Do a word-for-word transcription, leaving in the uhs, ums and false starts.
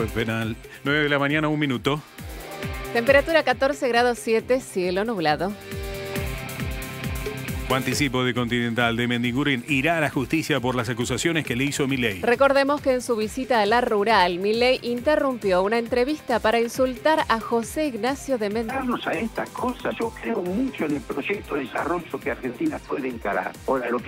juez penal. nueve de la mañana, un minuto. Temperatura catorce grados siete, cielo nublado. Anticipo de Continental de Mendiguren irá a la justicia por las acusaciones que le hizo Milei. Recordemos que en su visita a la rural, Milei interrumpió una entrevista para insultar a José Ignacio de Mendiguren. A estas cosas, yo creo mucho en el proyecto de desarrollo que Argentina puede encarar. Ahora, lo que